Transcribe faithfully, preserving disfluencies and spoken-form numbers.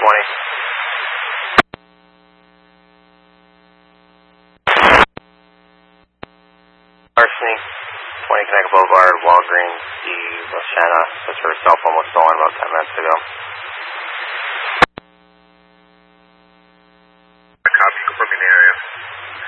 twenty. Larceny, twenty Connecticut Boulevard, Walgreens, East Shanna. That's where her cell phone was stolen about ten minutes ago.